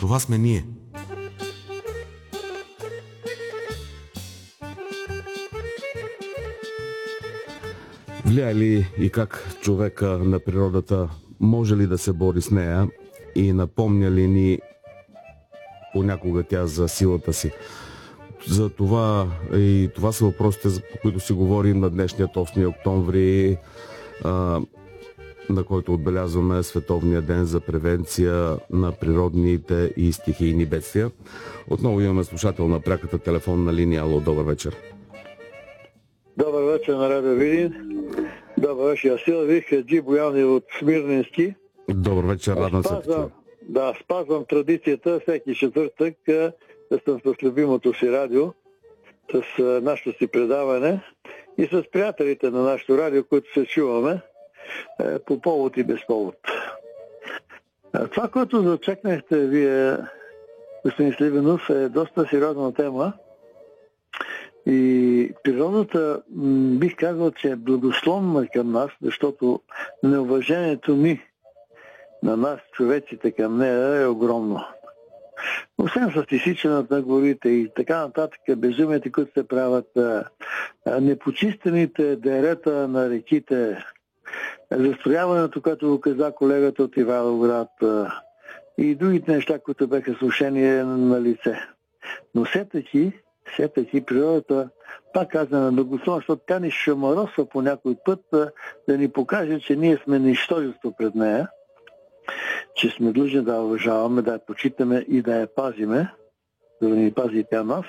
Това сме ние. Влияе ли и как човека на природата може ли да се бори с нея и напомня ли ни понякога тя за силата си? За това и това са въпросите, по които си говорим на днешния 8 октомври, на който отбелязваме Световния ден за превенция на природните и стихийни бедствия. Отново имаме слушател на пряката телефонна линия. Алло, добър вечер. Добър вечер на Радио Видин. Добър вечер. Аз Силви Хаджи Бояни от Смирненски. Добър вечер, радвам се. Да, спазвам традицията всеки четвъртък да съм с любимото си радио, с нашето си предаване и с приятелите на нашето радио, които се чуваме по повод и без повод. Това, което зачекнахте вие, господин Сливенов, е доста сериозна тема. И природата, бих казал, че е благословна към нас, защото неуважението ни на нас, човеците, към нея е огромно. Освен с изсичането на горите и така нататък, безумията, които се правят, непочистените дерета на реките, застрояването, което го каза колегата от Ивайловград, и другите неща, които бяха слушания на лице. Но все таки природата, пак казваме, благословна, защото тя ни шамаросва по някой път да ни покаже, че ние сме нищожество пред нея, че сме длъжни да я уважаваме, да я почитаме и да я пазиме, за да ни пази тя нас.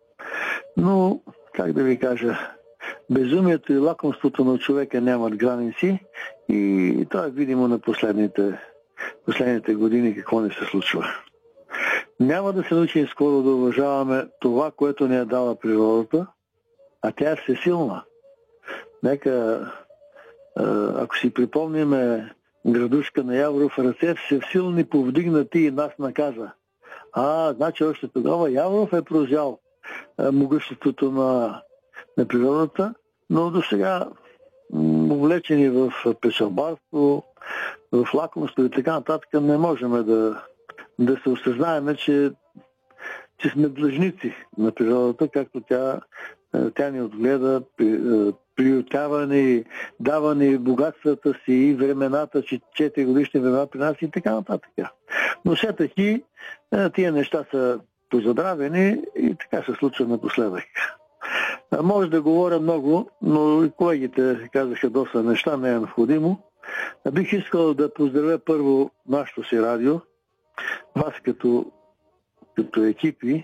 Но, как да ви кажа, безумието и лакомството на човека нямат граници и това е видимо на последните години какво не се случва. Няма да се научим скоро да уважаваме това, което ни е дала природата, а тя е всесилна. Нека, ако си припомниме градушка на Яворов, ръце всесилни повдигнати и нас наказа. Значи още тогава Яворов е прозял могъществото на природата, но до сега увлечени в пешалбарство, в лакомство и така нататък не можем да се осъзнаеме, че сме длъжници на природата, както тя ни отгледа, приютява ни, дава ни богатствата си и времената, 4 годишни времена при нас и така нататък. Но все таки тия неща са позабравени и така се случва напоследък. Може да говоря много, но и колегите казаха доста неща, не е необходимо. Бих искал да поздравя първо нашето си радио, вас като екипи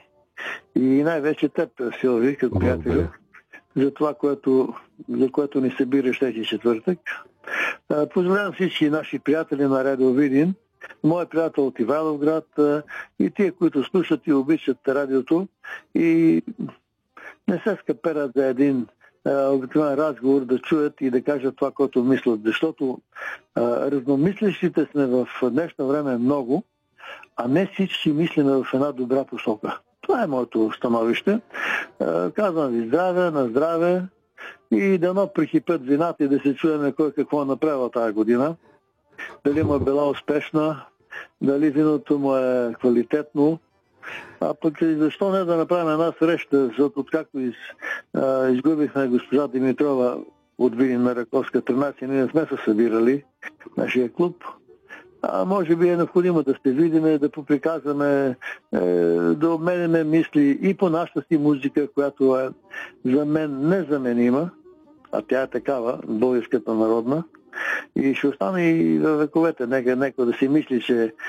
и най-вече теб, Силви, като приятел, за това, за което ни събираш всеки четвъртък. Поздравявам всички наши приятели на Радио Видин, моят приятел от Ивайловград и тия, които слушат и обичат радиото и не се скъперат за един обикновен разговор да чуят и да кажат това, което мислят, защото разномислещите сме в днешно време много, а не всички мислиме в една добра посока. Това е моето становище. Казвам ви здраве, на здраве и дано прихипят вината и да се чуеме кой какво направил тази година. Дали му е била успешна, дали виното му е квалитетно. А пък защо не да направим една среща, защото откакто изгубихме госпожа Димитрова от Видин на Раковска 13, ние не сме се събирали нашия клуб. Може би е необходимо да се видиме, да поприказваме, да обменяме мисли и по нашата си музика, която е за мен незаменима, а тя е такава, българската народна. И ще остане и във вековете. Нека да си мисли, че